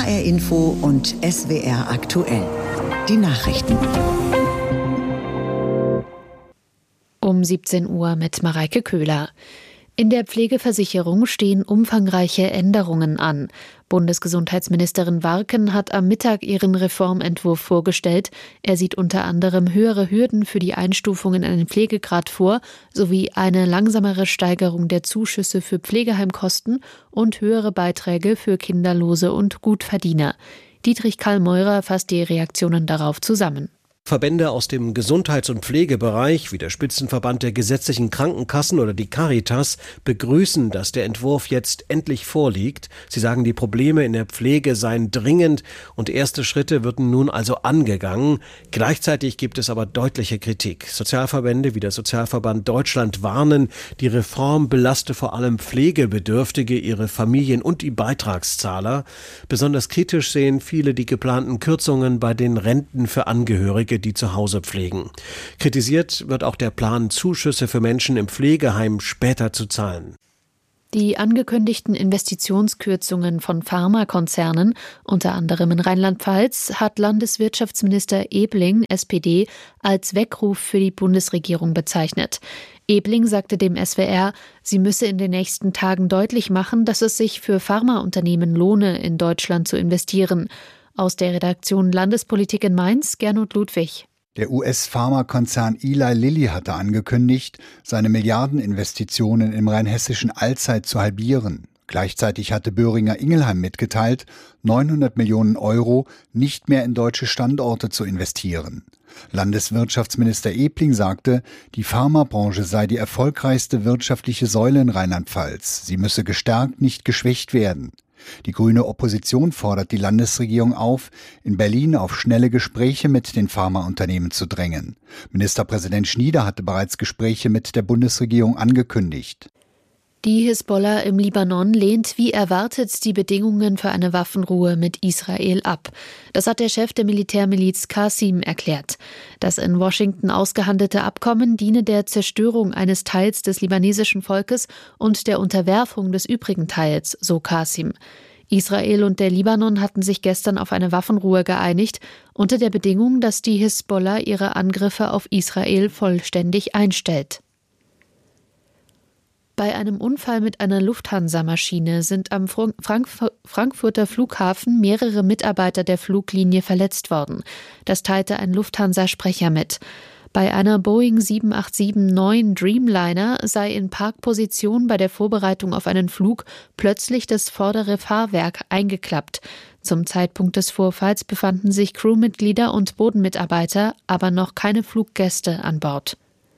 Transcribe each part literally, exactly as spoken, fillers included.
H R Info und S W R aktuell. Die Nachrichten. Um siebzehn Uhr mit Mareike Köhler. In der Pflegeversicherung stehen umfangreiche Änderungen an. Bundesgesundheitsministerin Warken hat am Mittag ihren Reformentwurf vorgestellt. Er sieht unter anderem höhere Hürden für die Einstufung in einen Pflegegrad vor, sowie eine langsamere Steigerung der Zuschüsse für Pflegeheimkosten und höhere Beiträge für Kinderlose und Gutverdiener. Dietrich Karl Meurer fasst die Reaktionen darauf zusammen. Verbände aus dem Gesundheits- und Pflegebereich, wie der Spitzenverband der gesetzlichen Krankenkassen oder die Caritas, begrüßen, dass der Entwurf jetzt endlich vorliegt. Sie sagen, die Probleme in der Pflege seien dringend und erste Schritte würden nun also angegangen. Gleichzeitig gibt es aber deutliche Kritik. Sozialverbände wie der Sozialverband Deutschland warnen, die Reform belaste vor allem Pflegebedürftige, ihre Familien und die Beitragszahler. Besonders kritisch sehen viele die geplanten Kürzungen bei den Renten für Angehörige, die zu Hause pflegen. Kritisiert wird auch der Plan, Zuschüsse für Menschen im Pflegeheim später zu zahlen. Die angekündigten Investitionskürzungen von Pharmakonzernen, unter anderem in Rheinland-Pfalz, hat Landeswirtschaftsminister Ebling, S P D, als Weckruf für die Bundesregierung bezeichnet. Ebling sagte dem S W R, sie müsse in den nächsten Tagen deutlich machen, dass es sich für Pharmaunternehmen lohne, in Deutschland zu investieren. Aus der Redaktion Landespolitik in Mainz, Gernot Ludwig. Der U S-Pharmakonzern Eli Lilly hatte angekündigt, seine Milliardeninvestitionen im rheinhessischen Allzeit zu halbieren. Gleichzeitig hatte Boehringer Ingelheim mitgeteilt, neunhundert Millionen Euro nicht mehr in deutsche Standorte zu investieren. Landeswirtschaftsminister Ebling sagte, die Pharmabranche sei die erfolgreichste wirtschaftliche Säule in Rheinland-Pfalz. Sie müsse gestärkt, nicht geschwächt werden. Die grüne Opposition fordert die Landesregierung auf, in Berlin auf schnelle Gespräche mit den Pharmaunternehmen zu drängen. Ministerpräsident Schnieder hatte bereits Gespräche mit der Bundesregierung angekündigt. Die Hisbollah im Libanon lehnt wie erwartet die Bedingungen für eine Waffenruhe mit Israel ab. Das hat der Chef der Militärmiliz Qasim erklärt. Das in Washington ausgehandelte Abkommen diene der Zerstörung eines Teils des libanesischen Volkes und der Unterwerfung des übrigen Teils, so Qasim. Israel und der Libanon hatten sich gestern auf eine Waffenruhe geeinigt, unter der Bedingung, dass die Hisbollah ihre Angriffe auf Israel vollständig einstellt. Bei einem Unfall mit einer Lufthansa-Maschine sind am Frankf- Frankfurter Flughafen mehrere Mitarbeiter der Fluglinie verletzt worden. Das teilte ein Lufthansa-Sprecher mit. Bei einer Boeing sieben acht sieben neun Dreamliner sei in Parkposition bei der Vorbereitung auf einen Flug plötzlich das vordere Fahrwerk eingeklappt. Zum Zeitpunkt des Vorfalls befanden sich Crewmitglieder und Bodenmitarbeiter, aber noch keine Fluggäste an Bord.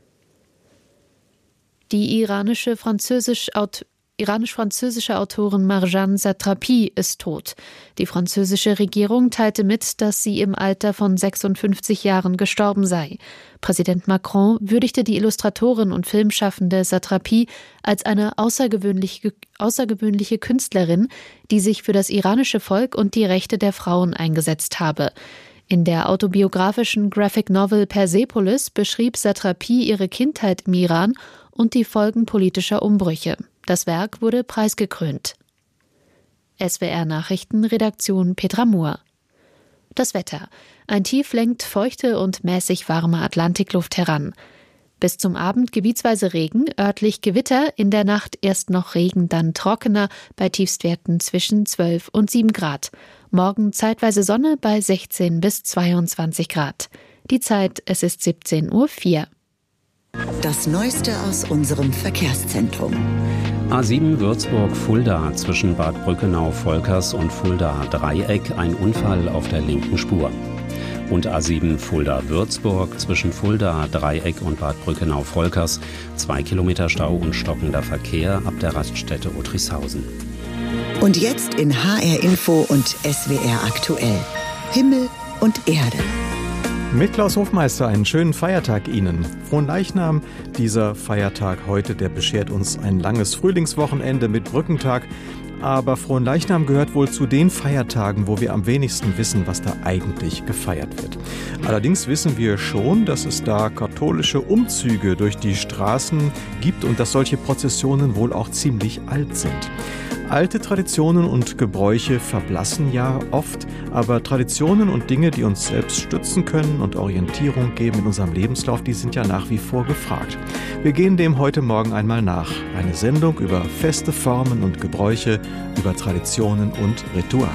Die iranische französisch, iranisch-französische Autorin Marjane Satrapi ist tot. Die französische Regierung teilte mit, dass sie im Alter von sechsundfünfzig Jahren gestorben sei. Präsident Macron würdigte die Illustratorin und Filmschaffende Satrapi als eine außergewöhnliche, außergewöhnliche Künstlerin, die sich für das iranische Volk und die Rechte der Frauen eingesetzt habe. In der autobiografischen Graphic Novel Persepolis beschrieb Satrapi ihre Kindheit im Iran und die Folgen politischer Umbrüche. Das Werk wurde preisgekrönt. S W R Nachrichten, Redaktion Petra Mohr. Das Wetter. Ein Tief lenkt feuchte und mäßig warme Atlantikluft heran. Bis zum Abend gebietsweise Regen, örtlich Gewitter, in der Nacht erst noch Regen, dann trockener, bei Tiefstwerten zwischen zwölf und sieben Grad. Morgen zeitweise Sonne bei sechzehn bis zweiundzwanzig Grad. Die Zeit, es ist siebzehn Uhr vier. Das Neueste aus unserem Verkehrszentrum. A sieben Würzburg-Fulda zwischen Bad Brückenau-Volkers und Fulda-Dreieck, ein Unfall auf der linken Spur. Und A sieben Fulda-Würzburg zwischen Fulda-Dreieck und Bad Brückenau-Volkers, zwei Kilometer Stau und stockender Verkehr ab der Raststätte Otrichshausen. Und jetzt in H R Info und S W R aktuell. Himmel und Erde. Mit Klaus Hofmeister einen schönen Feiertag Ihnen. Fronleichnam, dieser Feiertag heute, der beschert uns ein langes Frühlingswochenende mit Brückentag. Aber Fronleichnam gehört wohl zu den Feiertagen, wo wir am wenigsten wissen, was da eigentlich gefeiert wird. Allerdings wissen wir schon, dass es da katholische Umzüge durch die Straßen gibt und dass solche Prozessionen wohl auch ziemlich alt sind. Alte Traditionen und Gebräuche verblassen ja oft, aber Traditionen und Dinge, die uns selbst stützen können und Orientierung geben in unserem Lebenslauf, die sind ja nach wie vor gefragt. Wir gehen dem heute Morgen einmal nach. Eine Sendung über feste Formen und Gebräuche, über Traditionen und Rituale.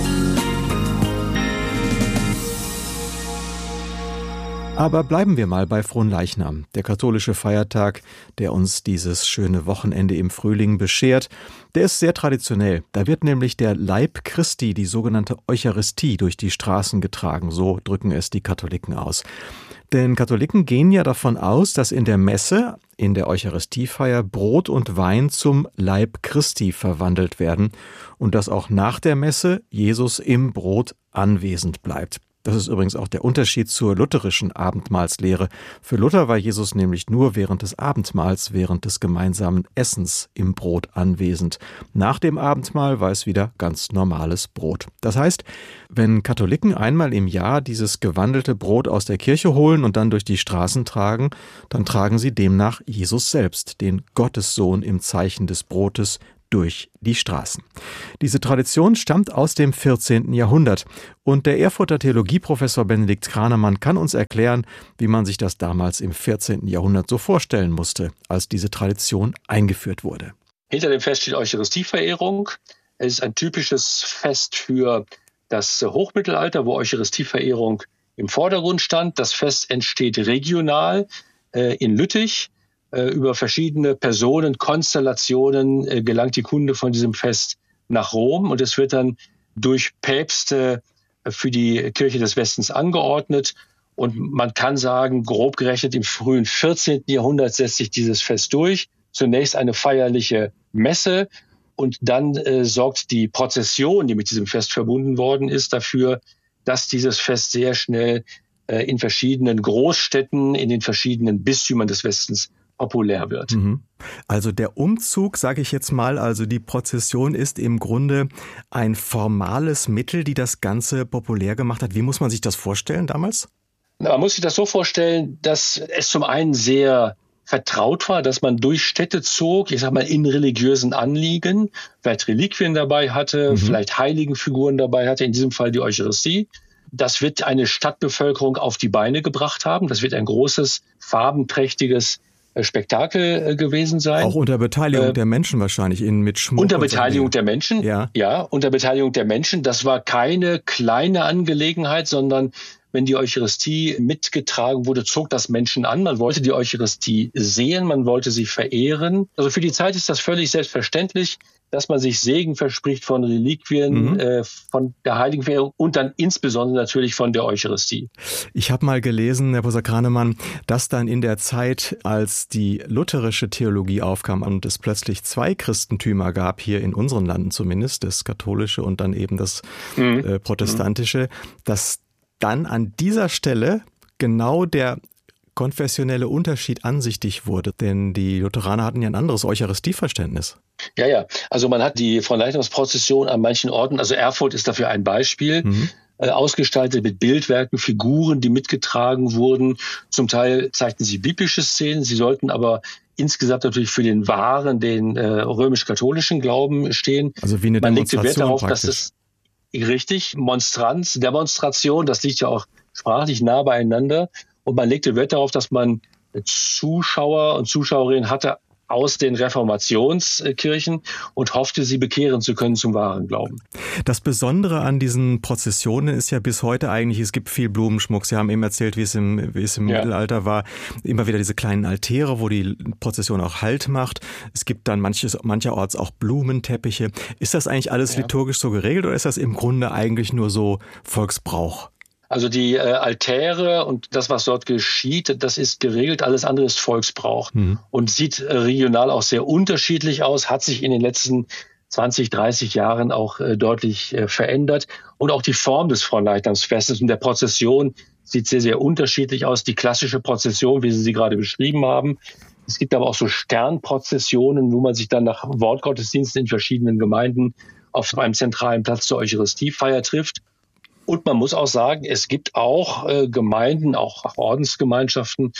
Aber bleiben wir mal bei Fronleichnam, der katholische Feiertag, der uns dieses schöne Wochenende im Frühling beschert. Der ist sehr traditionell. Da wird nämlich der Leib Christi, die sogenannte Eucharistie, durch die Straßen getragen. So drücken es die Katholiken aus. Denn Katholiken gehen ja davon aus, dass in der Messe, in der Eucharistiefeier, Brot und Wein zum Leib Christi verwandelt werden und dass auch nach der Messe Jesus im Brot anwesend bleibt. Das ist übrigens auch der Unterschied zur lutherischen Abendmahlslehre. Für Luther war Jesus nämlich nur während des Abendmahls, während des gemeinsamen Essens im Brot anwesend. Nach dem Abendmahl war es wieder ganz normales Brot. Das heißt, wenn Katholiken einmal im Jahr dieses gewandelte Brot aus der Kirche holen und dann durch die Straßen tragen, dann tragen sie demnach Jesus selbst, den Gottessohn im Zeichen des Brotes, durch die Straßen. Diese Tradition stammt aus dem vierzehnten Jahrhundert und der Erfurter Theologieprofessor Benedikt Kranemann kann uns erklären, wie man sich das damals im vierzehnten Jahrhundert so vorstellen musste, als diese Tradition eingeführt wurde. Hinter dem Fest steht Eucharistieverehrung. Es ist ein typisches Fest für das Hochmittelalter, wo Eucharistieverehrung im Vordergrund stand. Das Fest entsteht regional äh, in Lüttich. Über verschiedene Personen, Konstellationen äh, gelangt die Kunde von diesem Fest nach Rom und es wird dann durch Päpste äh, für die Kirche des Westens angeordnet. Und man kann sagen, grob gerechnet im frühen vierzehnten Jahrhundert setzt sich dieses Fest durch. Zunächst eine feierliche Messe und dann äh, sorgt die Prozession, die mit diesem Fest verbunden worden ist, dafür, dass dieses Fest sehr schnell äh, in verschiedenen Großstädten, in den verschiedenen Bistümern des Westens populär wird. Also der Umzug, sage ich jetzt mal, also die Prozession ist im Grunde ein formales Mittel, die das Ganze populär gemacht hat. Wie muss man sich das vorstellen damals? Na, man muss sich das so vorstellen, dass es zum einen sehr vertraut war, dass man durch Städte zog, ich sag mal in religiösen Anliegen, vielleicht Reliquien dabei hatte, mhm. vielleicht Heiligenfiguren dabei hatte, in diesem Fall die Eucharistie. Das wird eine Stadtbevölkerung auf die Beine gebracht haben. Das wird ein großes, farbenträchtiges Spektakel gewesen sein. Auch unter Beteiligung äh, der Menschen wahrscheinlich, in, mit Schmuck. Unter Beteiligung der Menschen, ja. ja, unter Beteiligung der Menschen. Das war keine kleine Angelegenheit, sondern wenn die Eucharistie mitgetragen wurde, zog das Menschen an. Man wollte die Eucharistie sehen, man wollte sie verehren. Also für die Zeit ist das völlig selbstverständlich, dass man sich Segen verspricht von Reliquien, mhm. äh, von der Heiligenverehrung und dann insbesondere natürlich von der Eucharistie. Ich habe mal gelesen, Herr Professor Kranemann, dass dann in der Zeit, als die lutherische Theologie aufkam und es plötzlich zwei Christentümer gab, hier in unseren Landen zumindest, das katholische und dann eben das mhm. äh, protestantische, dass dann an dieser Stelle genau der konfessionelle Unterschied ansichtig wurde. Denn die Lutheraner hatten ja ein anderes Eucharistieverständnis. Ja, ja. Also man hat die Fronleichnamsprozession an manchen Orten, also Erfurt ist dafür ein Beispiel, mhm. äh, ausgestaltet mit Bildwerken, Figuren, die mitgetragen wurden. Zum Teil zeigten sie biblische Szenen. Sie sollten aber insgesamt natürlich für den wahren, den äh, römisch-katholischen Glauben stehen. Also wie eine man legte Wert darauf, praktisch. dass es richtig, Monstranz, Demonstration, das liegt ja auch sprachlich nah beieinander. Und man legte Wert darauf, dass man Zuschauer und Zuschauerinnen hatte aus den Reformationskirchen und hoffte, sie bekehren zu können zum wahren Glauben. Das Besondere an diesen Prozessionen ist ja bis heute eigentlich, es gibt viel Blumenschmuck. Sie haben eben erzählt, wie es im, wie es im ja. Mittelalter war. Immer wieder diese kleinen Altäre, wo die Prozession auch Halt macht. Es gibt dann manches, mancherorts auch Blumenteppiche. Ist das eigentlich alles ja. liturgisch so geregelt oder ist das im Grunde eigentlich nur so Volksbrauch? Also die äh, Altäre und das, was dort geschieht, das ist geregelt. Alles andere ist Volksbrauch mhm. und sieht äh, regional auch sehr unterschiedlich aus, hat sich in den letzten zwanzig, dreißig Jahren auch äh, deutlich äh, verändert. Und auch die Form des Fronleichnamsfestes und der Prozession sieht sehr, sehr unterschiedlich aus. Die klassische Prozession, wie Sie sie gerade beschrieben haben. Es gibt aber auch so Sternprozessionen, wo man sich dann nach Wortgottesdiensten in verschiedenen Gemeinden auf einem zentralen Platz zur Eucharistiefeier trifft. Und man muss auch sagen, es gibt auch äh, Gemeinden, auch Ordensgemeinschaften,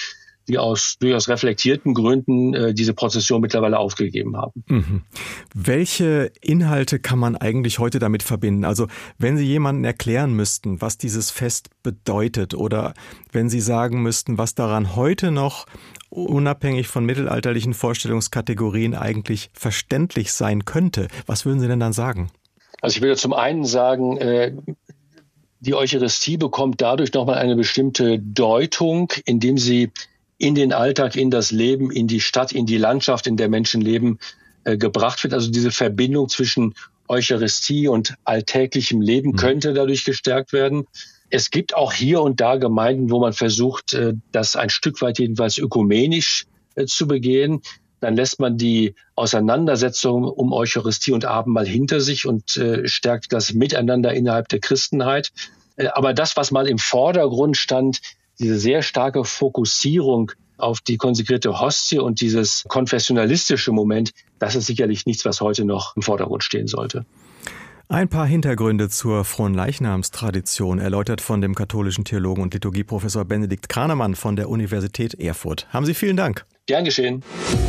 die aus durchaus reflektierten Gründen äh, diese Prozession mittlerweile aufgegeben haben. Mhm. Welche Inhalte kann man eigentlich heute damit verbinden? Also wenn Sie jemandem erklären müssten, was dieses Fest bedeutet, oder wenn Sie sagen müssten, was daran heute noch unabhängig von mittelalterlichen Vorstellungskategorien eigentlich verständlich sein könnte, was würden Sie denn dann sagen? Also ich würde zum einen sagen, äh, die Eucharistie bekommt dadurch nochmal eine bestimmte Deutung, indem sie in den Alltag, in das Leben, in die Stadt, in die Landschaft, in der Menschen leben, äh, gebracht wird. Also diese Verbindung zwischen Eucharistie und alltäglichem Leben könnte dadurch gestärkt werden. Es gibt auch hier und da Gemeinden, wo man versucht, äh, das ein Stück weit jedenfalls ökumenisch äh, zu begehen. Dann lässt man die Auseinandersetzung um Eucharistie und Abendmahl hinter sich und äh, stärkt das Miteinander innerhalb der Christenheit. Äh, aber das, was mal im Vordergrund stand, diese sehr starke Fokussierung auf die konsekrierte Hostie und dieses konfessionalistische Moment, das ist sicherlich nichts, was heute noch im Vordergrund stehen sollte. Ein paar Hintergründe zur Fronleichnamstradition, erläutert von dem katholischen Theologen und Liturgieprofessor Benedikt Kranemann von der Universität Erfurt. Haben Sie vielen Dank. Gern geschehen.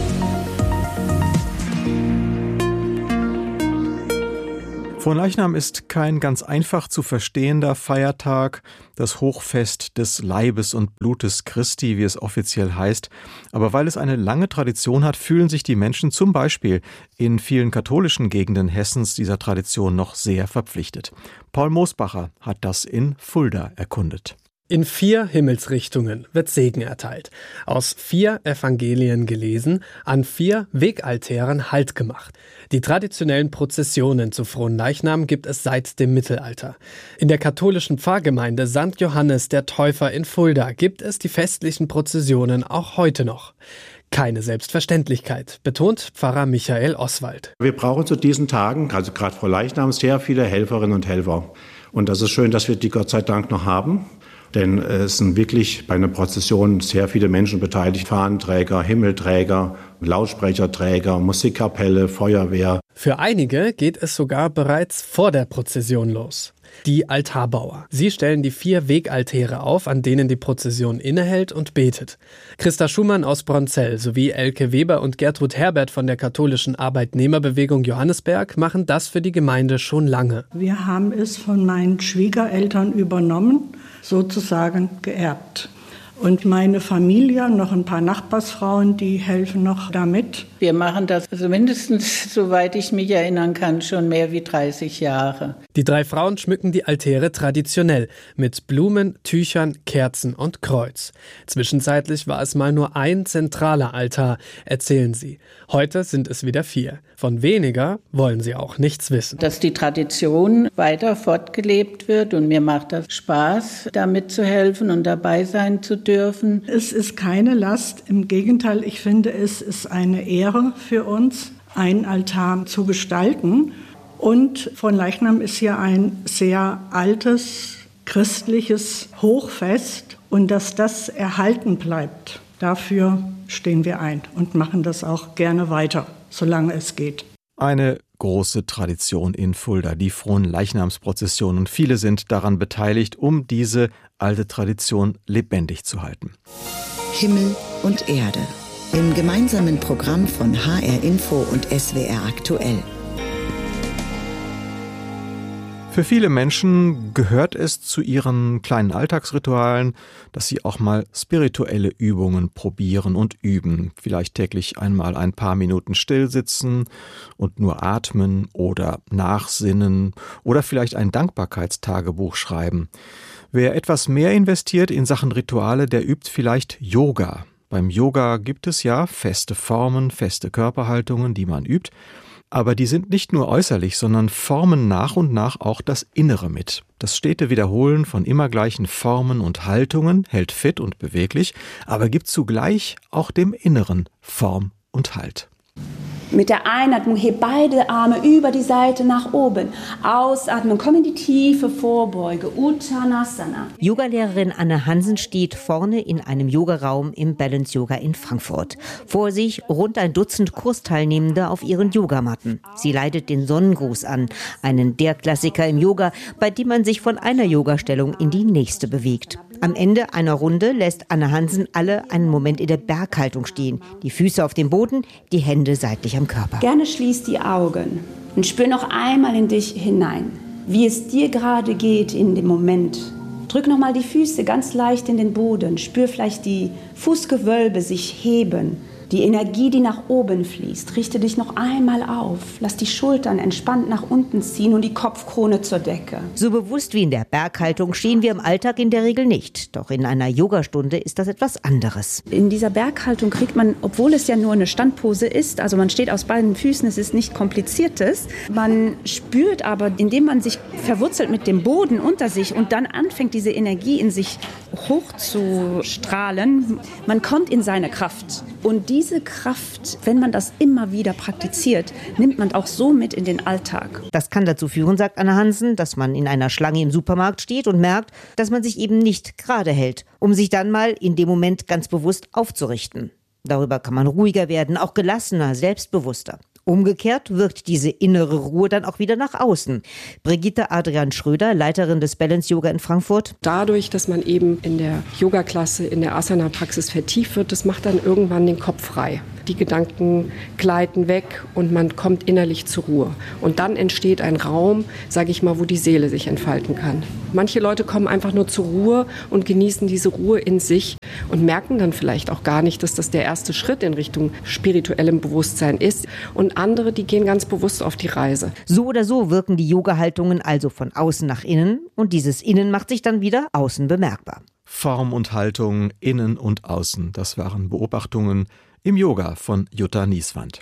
Fronleichnam ist kein ganz einfach zu verstehender Feiertag, das Hochfest des Leibes und Blutes Christi, wie es offiziell heißt. Aber weil es eine lange Tradition hat, fühlen sich die Menschen zum Beispiel in vielen katholischen Gegenden Hessens dieser Tradition noch sehr verpflichtet. Paul Moosbacher hat das in Fulda erkundet. In vier Himmelsrichtungen wird Segen erteilt, aus vier Evangelien gelesen, an vier Wegaltären Halt gemacht. Die traditionellen Prozessionen zu Fronleichnam gibt es seit dem Mittelalter. In der katholischen Pfarrgemeinde Sankt Johannes der Täufer in Fulda gibt es die festlichen Prozessionen auch heute noch. Keine Selbstverständlichkeit, betont Pfarrer Michael Oswald. Wir brauchen zu diesen Tagen, also gerade Fronleichnam, sehr viele Helferinnen und Helfer. Und das ist schön, dass wir die Gott sei Dank noch haben. Denn es sind wirklich bei einer Prozession sehr viele Menschen beteiligt. Fahnenträger, Himmelträger, Lautsprecherträger, Musikkapelle, Feuerwehr. Für einige geht es sogar bereits vor der Prozession los. Die Altarbauer. Sie stellen die vier Wegaltäre auf, an denen die Prozession innehält und betet. Christa Schumann aus Bronzell sowie Elke Weber und Gertrud Herbert von der katholischen Arbeitnehmerbewegung Johannesberg machen das für die Gemeinde schon lange. Wir haben es von meinen Schwiegereltern übernommen, sozusagen geerbt. Und meine Familie, noch ein paar Nachbarsfrauen, die helfen noch damit. Wir machen das also mindestens, soweit ich mich erinnern kann, schon mehr wie dreißig Jahre. Die drei Frauen schmücken die Altäre traditionell mit Blumen, Tüchern, Kerzen und Kreuz. Zwischenzeitlich war es mal nur ein zentraler Altar, erzählen sie. Heute sind es wieder vier. Von weniger wollen sie auch nichts wissen. Dass die Tradition weiter fortgelebt wird und mir macht das Spaß, damit zu helfen und dabei sein zu dürfen. Es ist keine Last, im Gegenteil, ich finde, es ist eine Ehre für uns, einen Altar zu gestalten. Und Fronleichnam ist ja ein sehr altes christliches Hochfest und dass das erhalten bleibt, dafür stehen wir ein und machen das auch gerne weiter, solange es geht. Eine große Tradition in Fulda, die Fronleichnamsprozession, und viele sind daran beteiligt, um diese alte Tradition lebendig zu halten. Himmel und Erde. Im gemeinsamen Programm von H R Info und S W R aktuell. Für viele Menschen gehört es zu ihren kleinen Alltagsritualen, dass sie auch mal spirituelle Übungen probieren und üben. Vielleicht täglich einmal ein paar Minuten stillsitzen und nur atmen oder nachsinnen oder vielleicht ein Dankbarkeitstagebuch schreiben. Wer etwas mehr investiert in Sachen Rituale, der übt vielleicht Yoga. Beim Yoga gibt es ja feste Formen, feste Körperhaltungen, die man übt. Aber die sind nicht nur äußerlich, sondern formen nach und nach auch das Innere mit. Das stete Wiederholen von immer gleichen Formen und Haltungen hält fit und beweglich, aber gibt zugleich auch dem Inneren Form und Halt. Mit der Einatmung heb beide Arme über die Seite nach oben. Ausatmen, komm in die tiefe Vorbeuge, Uttanasana. Yogalehrerin Anne Hansen steht vorne in einem Yogaraum im Balance Yoga in Frankfurt. Vor sich rund ein Dutzend Kursteilnehmende auf ihren Yogamatten. Sie leitet den Sonnengruß an, einen der Klassiker im Yoga, bei dem man sich von einer Yogastellung in die nächste bewegt. Am Ende einer Runde lässt Anne Hansen alle einen Moment in der Berghaltung stehen. Die Füße auf dem Boden, die Hände seitlich am Körper. Gerne schließ die Augen und spür noch einmal in dich hinein, wie es dir gerade geht in dem Moment. Drück noch mal die Füße ganz leicht in den Boden. Spür vielleicht die Fußgewölbe sich heben. Die Energie, die nach oben fließt. Richte dich noch einmal auf. Lass die Schultern entspannt nach unten ziehen und die Kopfkrone zur Decke. So bewusst wie in der Berghaltung stehen wir im Alltag in der Regel nicht. Doch in einer Yogastunde ist das etwas anderes. In dieser Berghaltung kriegt man, obwohl es ja nur eine Standpose ist, also man steht aus beiden Füßen, es ist nicht kompliziertes. Man spürt aber, indem man sich verwurzelt mit dem Boden unter sich und dann anfängt, diese Energie in sich hochzustrahlen, man kommt in seine Kraft. Und diese Kraft, wenn man das immer wieder praktiziert, nimmt man auch so mit in den Alltag. Das kann dazu führen, sagt Anne Hansen, dass man in einer Schlange im Supermarkt steht und merkt, dass man sich eben nicht gerade hält, um sich dann mal in dem Moment ganz bewusst aufzurichten. Darüber kann man ruhiger werden, auch gelassener, selbstbewusster. Umgekehrt wirkt diese innere Ruhe dann auch wieder nach außen. Brigitte Adrian Schröder, Leiterin des Balance Yoga in Frankfurt. Dadurch, dass man eben in der Yoga-Klasse, in der Asana-Praxis vertieft wird, das macht dann irgendwann den Kopf frei. Die Gedanken gleiten weg und man kommt innerlich zur Ruhe. Und dann entsteht ein Raum, sage ich mal, wo die Seele sich entfalten kann. Manche Leute kommen einfach nur zur Ruhe und genießen diese Ruhe in sich und merken dann vielleicht auch gar nicht, dass das der erste Schritt in Richtung spirituellem Bewusstsein ist. Und andere, die gehen ganz bewusst auf die Reise. So oder so wirken die Yoga-Haltungen also von außen nach innen und dieses Innen macht sich dann wieder außen bemerkbar. Form und Haltung, innen und außen, das waren Beobachtungen im Yoga von Jutta Nieswand.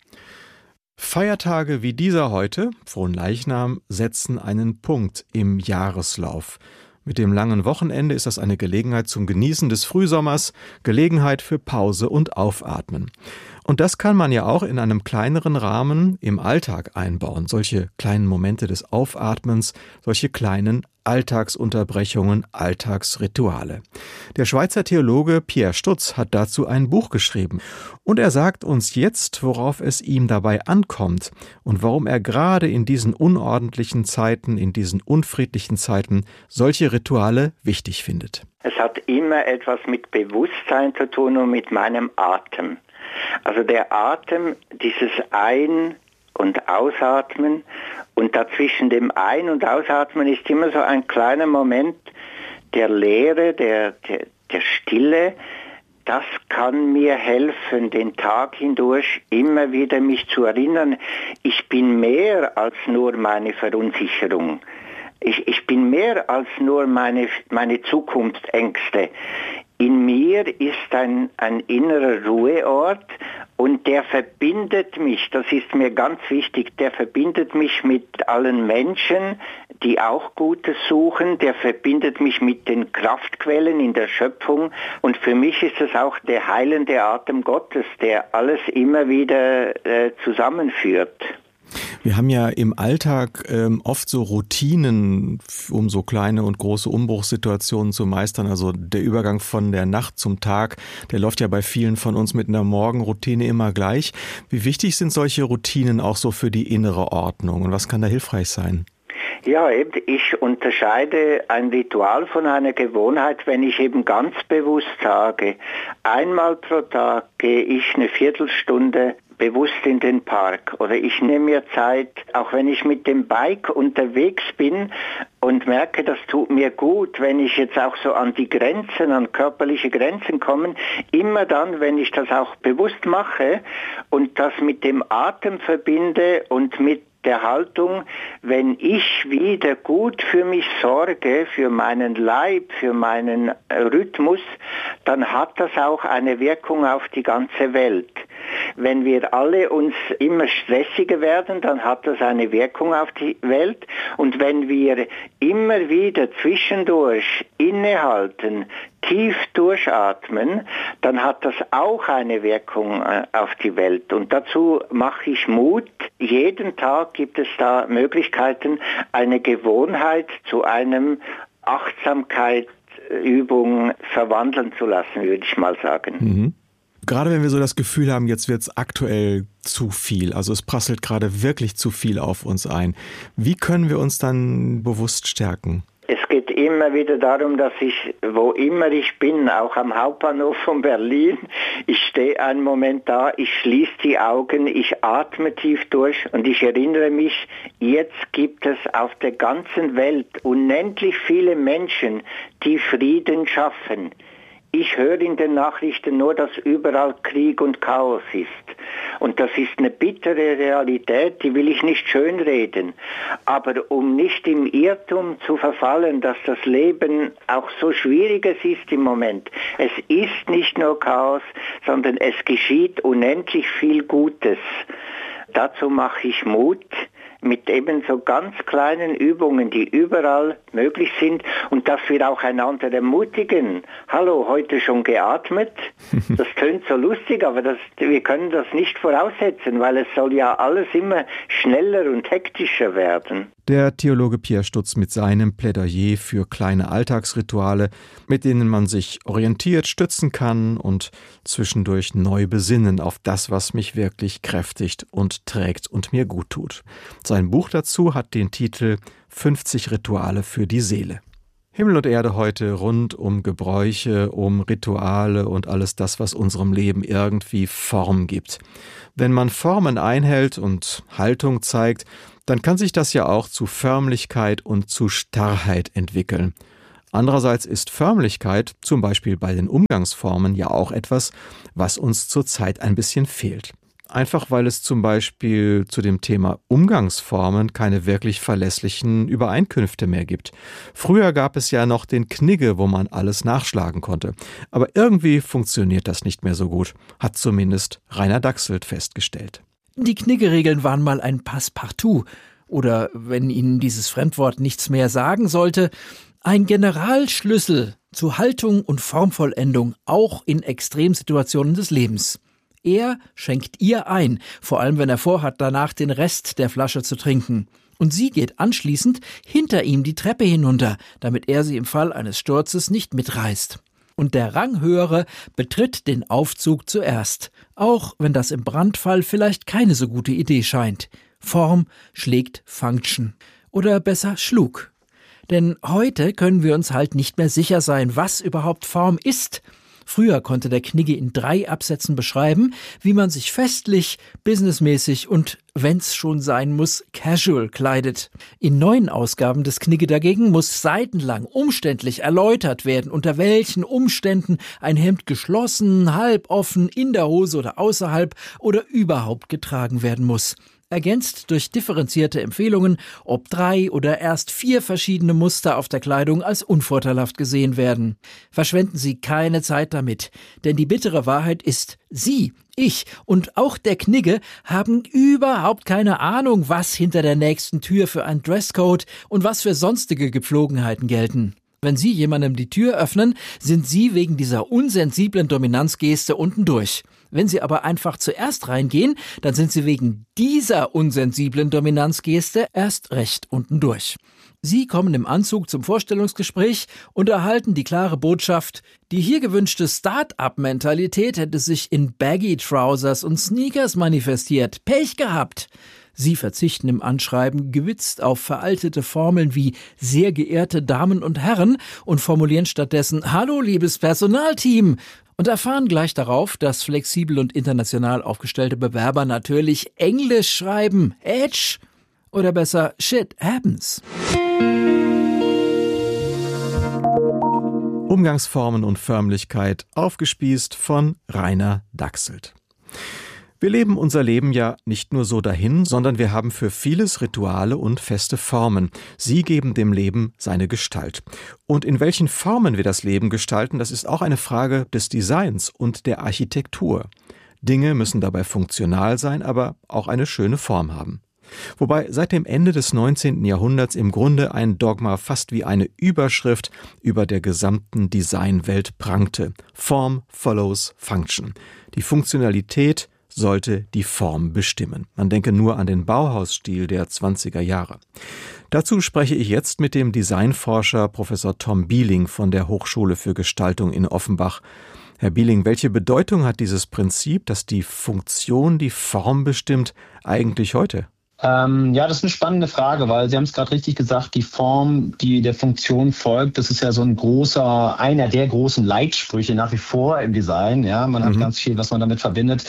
Feiertage wie dieser heute, Fronleichnam, setzen einen Punkt im Jahreslauf. Mit dem langen Wochenende ist das eine Gelegenheit zum Genießen des Frühsommers, Gelegenheit für Pause und Aufatmen. Und das kann man ja auch in einem kleineren Rahmen im Alltag einbauen. Solche kleinen Momente des Aufatmens, solche kleinen Alltagsunterbrechungen, Alltagsrituale. Der Schweizer Theologe Pierre Stutz hat dazu ein Buch geschrieben. Und er sagt uns jetzt, worauf es ihm dabei ankommt und warum er gerade in diesen unordentlichen Zeiten, in diesen unfriedlichen Zeiten solche Rituale wichtig findet. Es hat immer etwas mit Bewusstsein zu tun und mit meinem Atem. Also der Atem, dieses Ein- und Ausatmen und dazwischen dem Ein- und Ausatmen ist immer so ein kleiner Moment der Leere, der, der, der Stille. Das kann mir helfen, den Tag hindurch immer wieder mich zu erinnern, ich bin mehr als nur meine Verunsicherung. Ich, ich bin mehr als nur meine, meine Zukunftsängste. In mir ist ein, ein innerer Ruheort und der verbindet mich, das ist mir ganz wichtig, der verbindet mich mit allen Menschen, die auch Gutes suchen, der verbindet mich mit den Kraftquellen in der Schöpfung und für mich ist es auch der heilende Atem Gottes, der alles immer wieder äh, zusammenführt. Wir haben ja im Alltag ähm, oft so Routinen, um so kleine und große Umbruchssituationen zu meistern. Also der Übergang von der Nacht zum Tag, der läuft ja bei vielen von uns mit einer Morgenroutine immer gleich. Wie wichtig sind solche Routinen auch so für die innere Ordnung und was kann da hilfreich sein? Ja, eben, ich unterscheide ein Ritual von einer Gewohnheit, wenn ich eben ganz bewusst sage, einmal pro Tag gehe ich eine Viertelstunde bewusst in den Park oder ich nehme mir Zeit, auch wenn ich mit dem Bike unterwegs bin und merke, das tut mir gut, wenn ich jetzt auch so an die Grenzen, an körperliche Grenzen komme, immer dann, wenn ich das auch bewusst mache und das mit dem Atem verbinde und mit der Haltung, wenn ich wieder gut für mich sorge, für meinen Leib, für meinen Rhythmus, dann hat das auch eine Wirkung auf die ganze Welt. Wenn wir alle uns immer stressiger werden, dann hat das eine Wirkung auf die Welt. Und wenn wir immer wieder zwischendurch innehalten, tief durchatmen, dann hat das auch eine Wirkung auf die Welt. Und dazu mache ich Mut. Jeden Tag gibt es da Möglichkeiten, eine Gewohnheit zu einem Achtsamkeitsübung verwandeln zu lassen, würde ich mal sagen. Mhm. Gerade wenn wir so das Gefühl haben, jetzt wird es aktuell zu viel, also es prasselt gerade wirklich zu viel auf uns ein. Wie können wir uns dann bewusst stärken? Es geht geht immer wieder darum, dass ich, wo immer ich bin, auch am Hauptbahnhof von Berlin, ich stehe einen Moment da, ich schließe die Augen, ich atme tief durch und ich erinnere mich, jetzt gibt es auf der ganzen Welt unendlich viele Menschen, die Frieden schaffen. Ich höre in den Nachrichten nur, dass überall Krieg und Chaos ist. Und das ist eine bittere Realität, die will ich nicht schönreden. Aber um nicht im Irrtum zu verfallen, dass das Leben auch so schwierig es ist im Moment. Es ist nicht nur Chaos, sondern es geschieht unendlich viel Gutes. Dazu mache ich Mut. Mit eben so ganz kleinen Übungen, die überall möglich sind und dass wir auch einander ermutigen. Hallo, heute schon geatmet? Das tönt so lustig, aber das, wir können das nicht voraussetzen, weil es soll ja alles immer schneller und hektischer werden. Der Theologe Pierre Stutz mit seinem Plädoyer für kleine Alltagsrituale, mit denen man sich orientiert, stützen kann und zwischendurch neu besinnen auf das, was mich wirklich kräftigt und trägt und mir gut tut. Sein Buch dazu hat den Titel fünfzig Rituale für die Seele. Himmel und Erde heute rund um Gebräuche, um Rituale und alles das, was unserem Leben irgendwie Form gibt. Wenn man Formen einhält und Haltung zeigt, dann kann sich das ja auch zu Förmlichkeit und zu Starrheit entwickeln. Andererseits ist Förmlichkeit, zum Beispiel bei den Umgangsformen, ja auch etwas, was uns zurzeit ein bisschen fehlt. Einfach weil es zum Beispiel zu dem Thema Umgangsformen keine wirklich verlässlichen Übereinkünfte mehr gibt. Früher gab es ja noch den Knigge, wo man alles nachschlagen konnte. Aber irgendwie funktioniert das nicht mehr so gut, hat zumindest Rainer Dachselt festgestellt. Die Knigge-Regeln waren mal ein Passepartout. Oder, wenn Ihnen dieses Fremdwort nichts mehr sagen sollte, ein Generalschlüssel zu Haltung und Formvollendung, auch in Extremsituationen des Lebens. Er schenkt ihr ein, vor allem wenn er vorhat, danach den Rest der Flasche zu trinken. Und sie geht anschließend hinter ihm die Treppe hinunter, damit er sie im Fall eines Sturzes nicht mitreißt. Und der Ranghöhere betritt den Aufzug zuerst, auch wenn das im Brandfall vielleicht keine so gute Idee scheint. Form schlägt Function. Oder besser schlug. Denn heute können wir uns halt nicht mehr sicher sein, was überhaupt Form ist. Früher konnte der Knigge in drei Absätzen beschreiben, wie man sich festlich, businessmäßig und, wenn's schon sein muss, casual kleidet. In neuen Ausgaben des Knigge dagegen muss seitenlang umständlich erläutert werden, unter welchen Umständen ein Hemd geschlossen, halboffen, in der Hose oder außerhalb oder überhaupt getragen werden muss. Ergänzt durch differenzierte Empfehlungen, ob drei oder erst vier verschiedene Muster auf der Kleidung als unvorteilhaft gesehen werden. Verschwenden Sie keine Zeit damit, denn die bittere Wahrheit ist, Sie, ich und auch der Knigge haben überhaupt keine Ahnung, was hinter der nächsten Tür für ein Dresscode und was für sonstige Gepflogenheiten gelten. Wenn Sie jemandem die Tür öffnen, sind Sie wegen dieser unsensiblen Dominanzgeste unten durch. Wenn Sie aber einfach zuerst reingehen, dann sind Sie wegen dieser unsensiblen Dominanzgeste erst recht unten durch. Sie kommen im Anzug zum Vorstellungsgespräch und erhalten die klare Botschaft, die hier gewünschte Start-up-Mentalität hätte sich in Baggy-Trousers und Sneakers manifestiert. Pech gehabt! Sie verzichten im Anschreiben gewitzt auf veraltete Formeln wie sehr geehrte Damen und Herren und formulieren stattdessen Hallo, liebes Personalteam und erfahren gleich darauf, dass flexibel und international aufgestellte Bewerber natürlich Englisch schreiben. Edge oder besser Shit happens. Umgangsformen und Förmlichkeit, aufgespießt von Rainer Dachselt. Wir leben unser Leben ja nicht nur so dahin, sondern wir haben für vieles Rituale und feste Formen. Sie geben dem Leben seine Gestalt. Und in welchen Formen wir das Leben gestalten, das ist auch eine Frage des Designs und der Architektur. Dinge müssen dabei funktional sein, aber auch eine schöne Form haben. Wobei seit dem Ende des neunzehnten Jahrhunderts im Grunde ein Dogma fast wie eine Überschrift über der gesamten Designwelt prangte. Form follows function. Die Funktionalität sollte die Form bestimmen. Man denke nur an den Bauhausstil der zwanziger Jahre. Dazu spreche ich jetzt mit dem Designforscher Professor Tom Bieling von der Hochschule für Gestaltung in Offenbach. Herr Bieling, welche Bedeutung hat dieses Prinzip, dass die Funktion die Form bestimmt, eigentlich heute? Ähm, ja, das ist eine spannende Frage, weil Sie haben es gerade richtig gesagt, die Form, die der Funktion folgt, das ist ja so ein großer, einer der großen Leitsprüche nach wie vor im Design. Ja, man mhm. hat ganz viel, was man damit verbindet.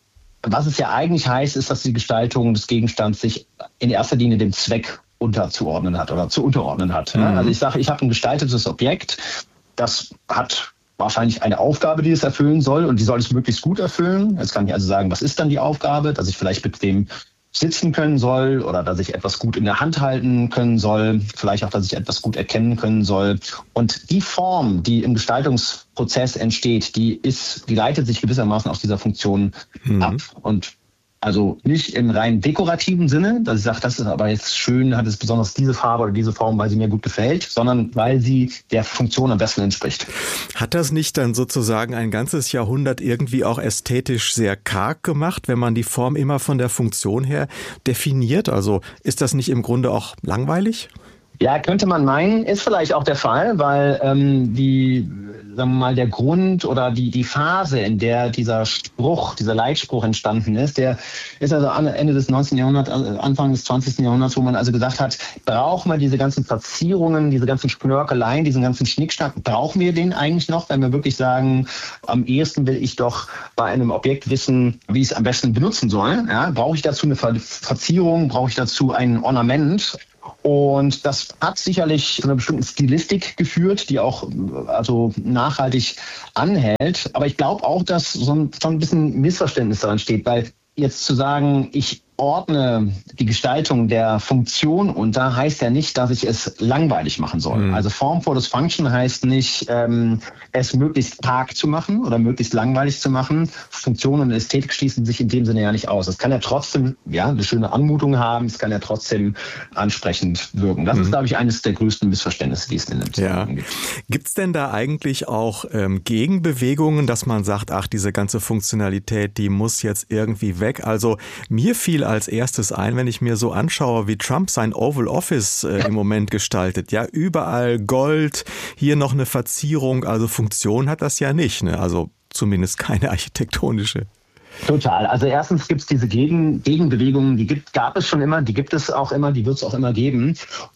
Was es ja eigentlich heißt, ist, dass die Gestaltung des Gegenstands sich in erster Linie dem Zweck unterzuordnen hat oder zu unterordnen hat. Mhm. Ja, also ich sage, ich habe ein gestaltetes Objekt, das hat wahrscheinlich eine Aufgabe, die es erfüllen soll, und die soll es möglichst gut erfüllen. Jetzt kann ich also sagen, was ist dann die Aufgabe, dass ich vielleicht bequem sitzen können soll oder dass ich etwas gut in der Hand halten können soll, vielleicht auch, dass ich etwas gut erkennen können soll. Und die Form, die im Gestaltungsprozess entsteht, die ist, die leitet sich gewissermaßen aus dieser Funktion mhm. ab. Und also nicht im rein dekorativen Sinne, dass ich sage, das ist aber jetzt schön, hat es besonders diese Farbe oder diese Form, weil sie mir gut gefällt, sondern weil sie der Funktion am besten entspricht. Hat das nicht dann sozusagen ein ganzes Jahrhundert irgendwie auch ästhetisch sehr karg gemacht, wenn man die Form immer von der Funktion her definiert? Also ist das nicht im Grunde auch langweilig? Ja, könnte man meinen, ist vielleicht auch der Fall, weil ähm, die, sagen wir mal, der Grund oder die die Phase, in der dieser Spruch, dieser Leitspruch entstanden ist, der ist also Ende des neunzehnten Jahrhunderts, Anfang des zwanzigsten Jahrhunderts, wo man also gesagt hat, brauchen wir diese ganzen Verzierungen, diese ganzen Schnörkeleien, diesen ganzen Schnickschnack, brauchen wir den eigentlich noch, wenn wir wirklich sagen, am ehesten will ich doch bei einem Objekt wissen, wie ich es am besten benutzen soll. Ja, brauche ich dazu eine Ver- Verzierung, brauche ich dazu ein Ornament? Und das hat sicherlich zu einer bestimmten Stilistik geführt, die auch also nachhaltig anhält. Aber ich glaube auch, dass so ein, schon ein bisschen Missverständnis daran steht, weil jetzt zu sagen, ich ordne die Gestaltung der Funktion unter, heißt ja nicht, dass ich es langweilig machen soll. Mhm. Also Form follows Function heißt nicht, ähm, es möglichst karg zu machen oder möglichst langweilig zu machen. Funktion und Ästhetik schließen sich in dem Sinne ja nicht aus. Es kann ja trotzdem ja eine schöne Anmutung haben, es kann ja trotzdem ansprechend wirken. Das mhm. ist, glaube ich, eines der größten Missverständnisse, die es in dem Zusammenhang gibt. Gibt es denn da eigentlich auch ähm, Gegenbewegungen, dass man sagt, ach, diese ganze Funktionalität, die muss jetzt irgendwie weg? Also mir fiel als erstes ein, wenn ich mir so anschaue, wie Trump sein Oval Office äh, im Moment gestaltet. Ja, überall Gold, hier noch eine Verzierung, also Funktion hat das ja nicht, ne? Also zumindest keine architektonische. Total. Also erstens gibt es diese Gegen- Gegenbewegungen, die gibt, gab es schon immer, die gibt es auch immer, die wird es auch immer geben.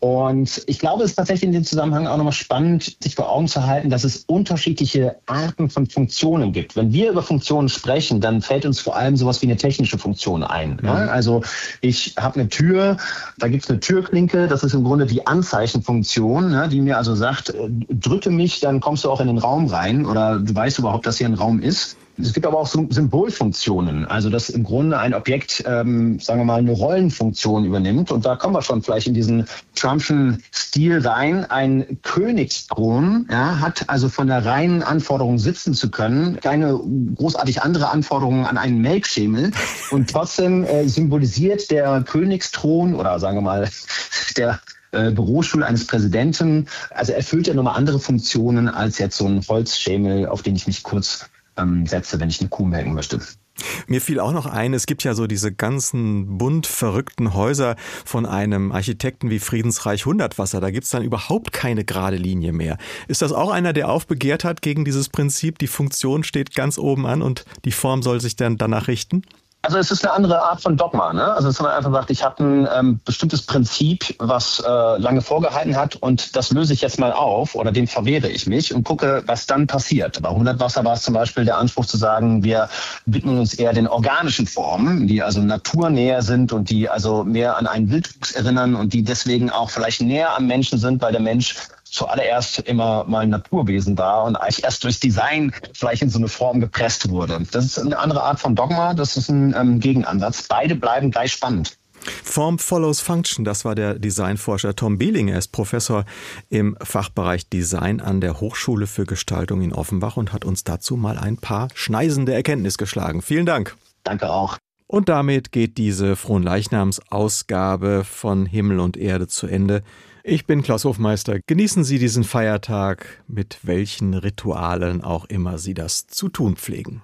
Und ich glaube, es ist tatsächlich in dem Zusammenhang auch nochmal spannend, sich vor Augen zu halten, dass es unterschiedliche Arten von Funktionen gibt. Wenn wir über Funktionen sprechen, dann fällt uns vor allem sowas wie eine technische Funktion ein. Mhm. Ja? Also ich habe eine Tür, da gibt es eine Türklinke, das ist im Grunde die Anzeichenfunktion, ne, die mir also sagt, drücke mich, dann kommst du auch in den Raum rein oder du weißt überhaupt, dass hier ein Raum ist. Es gibt aber auch so Symbolfunktionen, also dass im Grunde ein Objekt, ähm, sagen wir mal, eine Rollenfunktion übernimmt. Und da kommen wir schon vielleicht in diesen Trumpschen Stil rein. Ein Königsthron ja, hat also von der reinen Anforderung, sitzen zu können, keine großartig andere Anforderungen an einen Melkschemel. Und trotzdem äh, symbolisiert der Königsthron oder sagen wir mal der Äh, Bürostuhl eines Präsidenten, also erfüllt er nochmal andere Funktionen als jetzt so ein Holzschemel, auf den ich mich kurz ähm, setze, wenn ich eine Kuh melken möchte. Mir fiel auch noch ein, es gibt ja so diese ganzen bunt verrückten Häuser von einem Architekten wie Friedensreich Hundertwasser. Da gibt's dann überhaupt keine gerade Linie mehr. Ist das auch einer, der aufbegehrt hat gegen dieses Prinzip, die Funktion steht ganz oben an und die Form soll sich dann danach richten? Also es ist eine andere Art von Dogma, ne? Also dass man einfach sagt, ich habe ein ähm, bestimmtes Prinzip, was äh, lange vorgehalten hat und das löse ich jetzt mal auf oder dem verwehre ich mich und gucke, was dann passiert. Bei Hundertwasser war es zum Beispiel der Anspruch zu sagen, wir widmen uns eher den organischen Formen, die also naturnäher sind und die also mehr an einen Wildwuchs erinnern und die deswegen auch vielleicht näher am Menschen sind, weil der Mensch zuallererst immer mal ein Naturwesen war und eigentlich erst durchs Design vielleicht in so eine Form gepresst wurde. Das ist eine andere Art von Dogma, das ist ein ähm, Gegenansatz. Beide bleiben gleich spannend. Form follows Function, das war der Designforscher Tom Behling. Er ist Professor im Fachbereich Design an der Hochschule für Gestaltung in Offenbach und hat uns dazu mal ein paar schneisende Erkenntnisse geschlagen. Vielen Dank. Danke auch. Und damit geht diese Fronleichnams-Ausgabe von Himmel und Erde zu Ende. Ich bin Klaus Hofmeister. Genießen Sie diesen Feiertag, mit welchen Ritualen auch immer Sie das zu tun pflegen.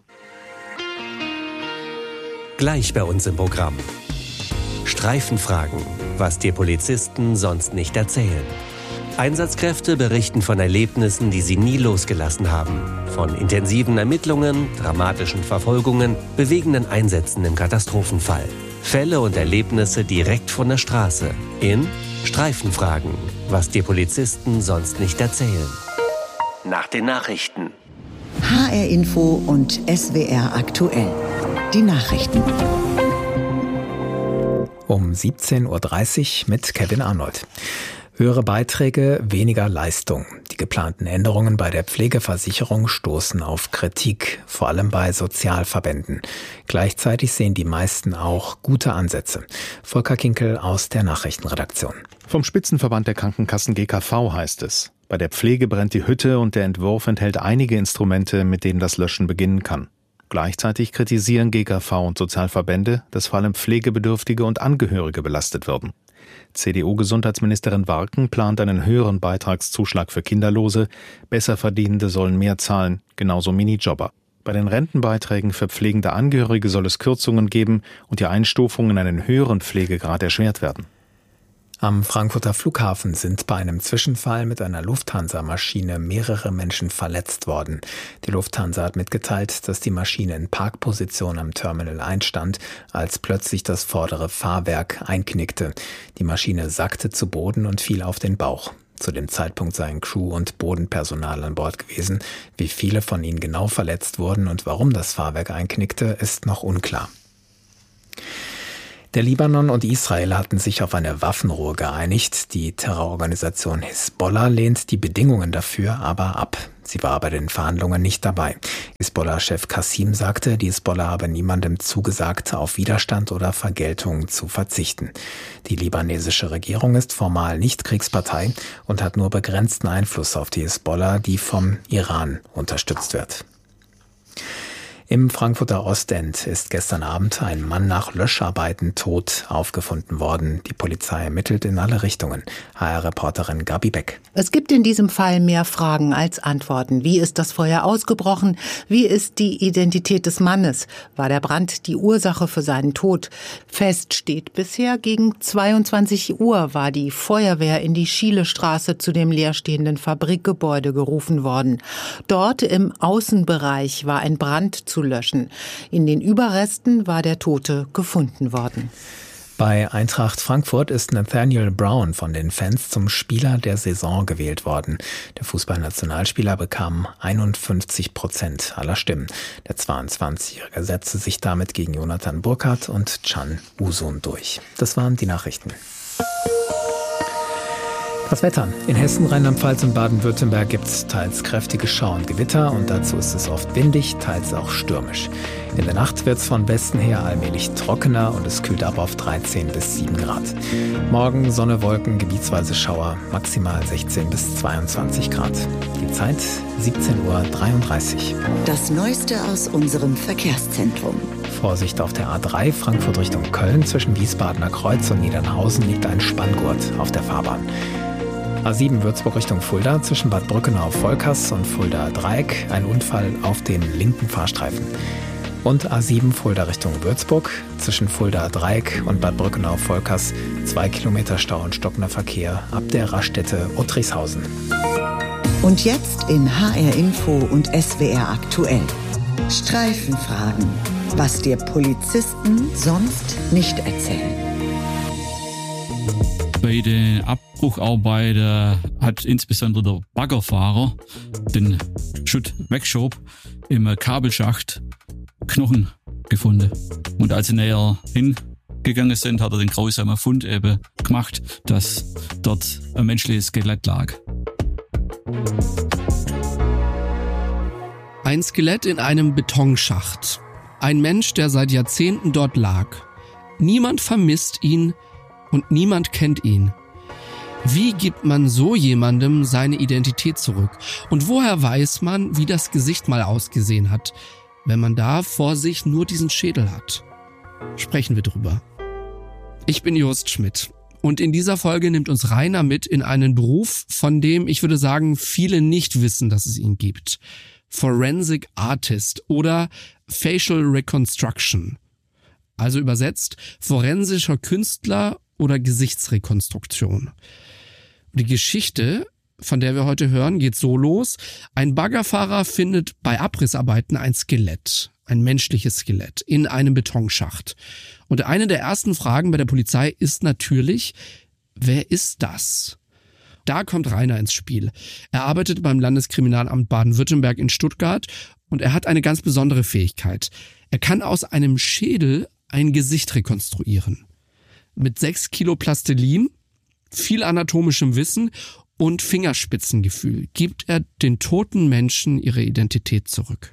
Gleich bei uns im Programm. Streifenfragen, was dir Polizisten sonst nicht erzählen. Einsatzkräfte berichten von Erlebnissen, die sie nie losgelassen haben. Von intensiven Ermittlungen, dramatischen Verfolgungen, bewegenden Einsätzen im Katastrophenfall. Fälle und Erlebnisse direkt von der Straße in Streifenfragen, was dir Polizisten sonst nicht erzählen. Nach den Nachrichten. H R Info und S W R aktuell. Die Nachrichten. Um siebzehn Uhr dreißig mit Kevin Arnold. Höhere Beiträge, weniger Leistung. Die geplanten Änderungen bei der Pflegeversicherung stoßen auf Kritik, vor allem bei Sozialverbänden. Gleichzeitig sehen die meisten auch gute Ansätze. Volker Kinkel aus der Nachrichtenredaktion. Vom Spitzenverband der Krankenkassen G K V heißt es: Bei der Pflege brennt die Hütte und der Entwurf enthält einige Instrumente, mit denen das Löschen beginnen kann. Gleichzeitig kritisieren G K V und Sozialverbände, dass vor allem Pflegebedürftige und Angehörige belastet würden. C D U-Gesundheitsministerin Warken plant einen höheren Beitragszuschlag für Kinderlose. Besserverdienende sollen mehr zahlen, genauso Minijobber. Bei den Rentenbeiträgen für pflegende Angehörige soll es Kürzungen geben und die Einstufung in einen höheren Pflegegrad erschwert werden. Am Frankfurter Flughafen sind bei einem Zwischenfall mit einer Lufthansa-Maschine mehrere Menschen verletzt worden. Die Lufthansa hat mitgeteilt, dass die Maschine in Parkposition am Terminal einstand, als plötzlich das vordere Fahrwerk einknickte. Die Maschine sackte zu Boden und fiel auf den Bauch. Zu dem Zeitpunkt seien Crew und Bodenpersonal an Bord gewesen. Wie viele von ihnen genau verletzt wurden und warum das Fahrwerk einknickte, ist noch unklar. Der Libanon und Israel hatten sich auf eine Waffenruhe geeinigt. Die Terrororganisation Hisbollah lehnt die Bedingungen dafür aber ab. Sie war bei den Verhandlungen nicht dabei. Hisbollah-Chef Qassim sagte, die Hisbollah habe niemandem zugesagt, auf Widerstand oder Vergeltung zu verzichten. Die libanesische Regierung ist formal nicht Kriegspartei und hat nur begrenzten Einfluss auf die Hisbollah, die vom Iran unterstützt wird. Im Frankfurter Ostend ist gestern Abend ein Mann nach Löscharbeiten tot aufgefunden worden. Die Polizei ermittelt in alle Richtungen. H R-Reporterin Gabi Beck. Es gibt in diesem Fall mehr Fragen als Antworten. Wie ist das Feuer ausgebrochen? Wie ist die Identität des Mannes? War der Brand die Ursache für seinen Tod? Fest steht bisher, gegen zweiundzwanzig Uhr war die Feuerwehr in die Schielestraße zu dem leerstehenden Fabrikgebäude gerufen worden. Dort im Außenbereich war ein Brand zu löschen. In den Überresten war der Tote gefunden worden. Bei Eintracht Frankfurt ist Nathaniel Brown von den Fans zum Spieler der Saison gewählt worden. Der Fußballnationalspieler bekam einundfünfzig Prozent aller Stimmen. Der zweiundzwanzigjährige setzte sich damit gegen Jonathan Burkhardt und Can Usun durch. Das waren die Nachrichten. Das Wetter. In Hessen, Rheinland-Pfalz und Baden-Württemberg gibt es teils kräftige Schauer und Gewitter und dazu ist es oft windig, teils auch stürmisch. In der Nacht wird es von Westen her allmählich trockener und es kühlt ab auf dreizehn bis sieben Grad. Morgen Sonne, Wolken, gebietsweise Schauer, maximal sechzehn bis zweiundzwanzig Grad. Die Zeit siebzehn Uhr dreiunddreißig. Das Neueste aus unserem Verkehrszentrum. Vorsicht auf der A drei Frankfurt Richtung Köln. Zwischen Wiesbadener Kreuz und Niedernhausen liegt ein Spanngurt auf der Fahrbahn. A sieben Würzburg Richtung Fulda, zwischen Bad Brückenau-Volkers und Fulda-Dreieck, ein Unfall auf dem linken Fahrstreifen. Und A sieben Fulda Richtung Würzburg, zwischen Fulda-Dreieck und Bad Brückenau-Volkers, zwei Kilometer Stau und stockender Verkehr ab der Raststätte Uttrichshausen. Und jetzt in H R Info und S W R aktuell. Streifenfragen, was dir Polizisten sonst nicht erzählen. Bei den Abbrucharbeiten hat insbesondere der Baggerfahrer den Schutt wegschob im Kabelschacht Knochen gefunden. Und als sie näher hingegangen sind, hat er den grausamen Fund eben gemacht, dass dort ein menschliches Skelett lag. Ein Skelett in einem Betonschacht. Ein Mensch, der seit Jahrzehnten dort lag. Niemand vermisst ihn und niemand kennt ihn. Wie gibt man so jemandem seine Identität zurück? Und woher weiß man, wie das Gesicht mal ausgesehen hat, wenn man da vor sich nur diesen Schädel hat? Sprechen wir drüber. Ich bin Jost Schmidt und in dieser Folge nimmt uns Rainer mit in einen Beruf, von dem ich würde sagen, viele nicht wissen, dass es ihn gibt. Forensic Artist oder Facial Reconstruction. Also übersetzt forensischer Künstler oder Gesichtsrekonstruktion. Die Geschichte, von der wir heute hören, geht so los. Ein Baggerfahrer findet bei Abrissarbeiten ein Skelett. ein menschliches Skelett in einem Betonschacht. Und eine der ersten Fragen bei der Polizei ist natürlich, wer ist das? Da kommt Rainer ins Spiel. Er arbeitet beim Landeskriminalamt Baden-Württemberg in Stuttgart und er hat eine ganz besondere Fähigkeit. Er kann aus einem Schädel ein Gesicht rekonstruieren. Mit sechs Kilo Plastilin, viel anatomischem Wissen und Fingerspitzengefühl gibt er den toten Menschen ihre Identität zurück.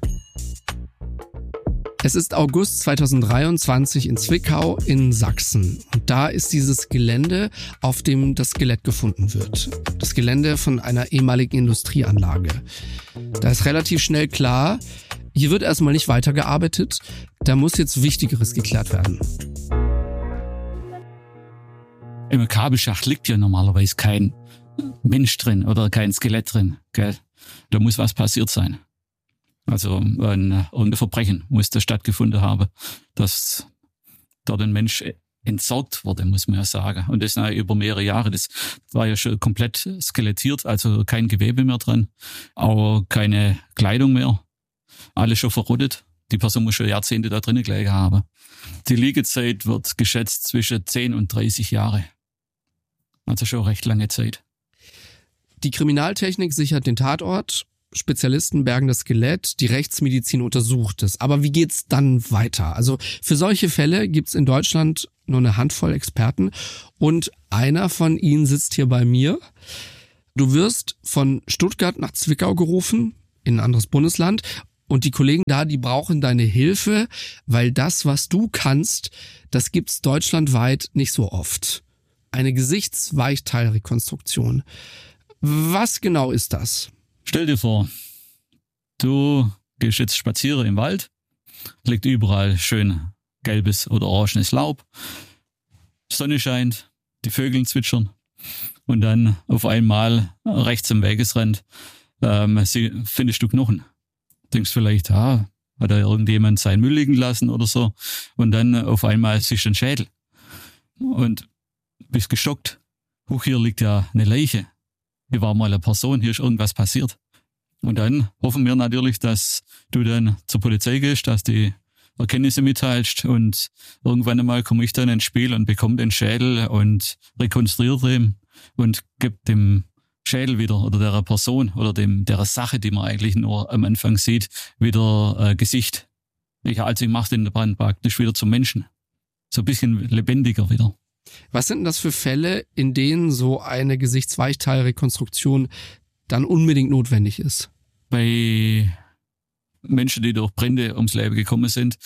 Es ist August zweitausenddreiundzwanzig in Zwickau in Sachsen. Und da ist dieses Gelände, auf dem das Skelett gefunden wird. Das Gelände von einer ehemaligen Industrieanlage. Da ist relativ schnell klar, hier wird erstmal nicht weitergearbeitet. Da muss jetzt Wichtigeres geklärt werden. Im Kabelschacht liegt ja normalerweise kein Mensch drin oder kein Skelett drin. Gell? Da muss was passiert sein. Also ein, irgendein Verbrechen muss da stattgefunden haben, dass dort ein Mensch entsorgt wurde, muss man ja sagen. Und das über mehrere Jahre. Das war ja schon komplett skelettiert, also kein Gewebe mehr dran, auch keine Kleidung mehr. Alles schon verrottet. Die Person muss schon Jahrzehnte da drinnen gelegen haben. Die Liegezeit wird geschätzt zwischen zehn und dreißig Jahre. Also schon recht lange Zeit. Die Kriminaltechnik sichert den Tatort. Spezialisten bergen das Skelett, die Rechtsmedizin untersucht es. Aber wie geht's dann weiter? Also für solche Fälle gibt's in Deutschland nur eine Handvoll Experten und einer von ihnen sitzt hier bei mir. Du wirst von Stuttgart nach Zwickau gerufen, in ein anderes Bundesland, und die Kollegen da, die brauchen deine Hilfe, weil das, was du kannst, das gibt's deutschlandweit nicht so oft. Eine Gesichtsweichteilrekonstruktion. Was genau ist das? Stell dir vor, du gehst jetzt spazieren im Wald, liegt überall schön gelbes oder orangenes Laub, Sonne scheint, die Vögel zwitschern und dann auf einmal rechts am Wegesrand ähm, findest du Knochen. Denkst vielleicht, ah, hat da irgendjemand seinen Müll liegen lassen oder so, und dann auf einmal siehst du einen Schädel und bist geschockt. Huch, hier liegt ja eine Leiche. Hier war mal eine Person, hier ist irgendwas passiert. Und dann hoffen wir natürlich, dass du dann zur Polizei gehst, dass die Erkenntnisse mitteilst, und irgendwann einmal komme ich dann ins Spiel und bekomme den Schädel und rekonstruiere den und gebe dem Schädel wieder oder der Person oder dem der Sache, die man eigentlich nur am Anfang sieht, wieder äh, Gesicht. Ich, also ich mache den Brand praktisch wieder zum Menschen. So ein bisschen lebendiger wieder. Was sind denn das für Fälle, in denen so eine Gesichtsweichteilrekonstruktion dann unbedingt notwendig ist? Bei Menschen, die durch Brände ums Leben gekommen sind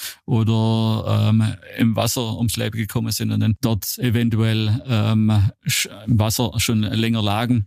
oder ähm, im Wasser ums Leben gekommen sind und dann dort eventuell ähm, im Wasser schon länger lagen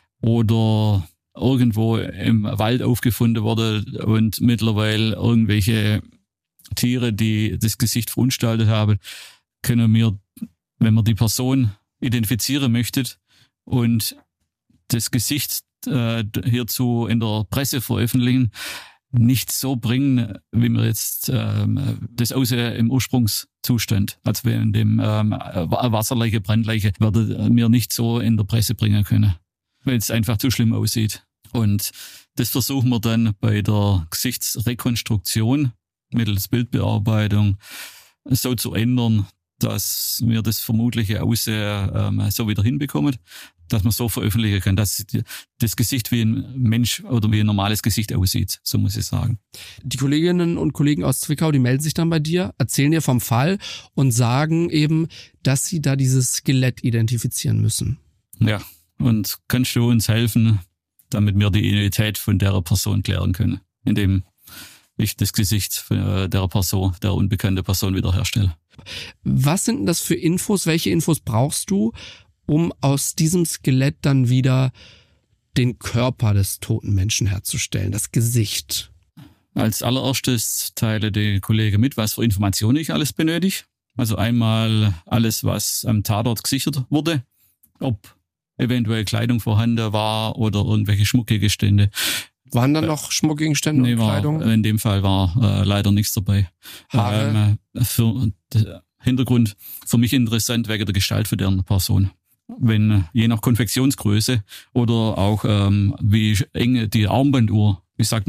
oder irgendwo im Wald aufgefunden wurde und mittlerweile irgendwelche Tiere, die das Gesicht verunstaltet haben, können wir, wenn man die Person identifizieren möchte und das Gesicht äh, hierzu in der Presse veröffentlichen, nicht so bringen, wie wir jetzt ähm, das aussehen im Ursprungszustand. Also in dem ähm, Wasserleiche, Brandleiche werden wir nicht so in der Presse bringen können, weil es einfach zu schlimm aussieht. Und das versuchen wir dann bei der Gesichtsrekonstruktion mittels Bildbearbeitung so zu ändern, dass wir das vermutliche Aussehen ähm, so wieder hinbekommen, dass man so veröffentlichen kann, dass das Gesicht wie ein Mensch oder wie ein normales Gesicht aussieht, so muss ich sagen. Die Kolleginnen und Kollegen aus Zwickau, die melden sich dann bei dir, erzählen dir vom Fall und sagen eben, dass sie da dieses Skelett identifizieren müssen. Ja, und kannst du uns helfen, damit wir die Identität von der Person klären können, indem ich das Gesicht der Person, der unbekannten Person wiederherstelle. Was sind denn das für Infos? Welche Infos brauchst du, um aus diesem Skelett dann wieder den Körper des toten Menschen herzustellen, das Gesicht? Als allererstes teile die Kollegen mit, was für Informationen ich alles benötige. Also einmal alles, was am Tatort gesichert wurde, ob eventuell Kleidung vorhanden war oder irgendwelche Schmuckgegenstände. Waren da noch Schmuckgegenstände nee, und Kleidung? War, in dem Fall war äh, leider nichts dabei. Haare? Ähm, für der Hintergrund für mich interessant wegen der Gestalt für deren Person. Wenn je nach Konfektionsgröße oder auch ähm, wie eng die Armbanduhr, wie sagt man?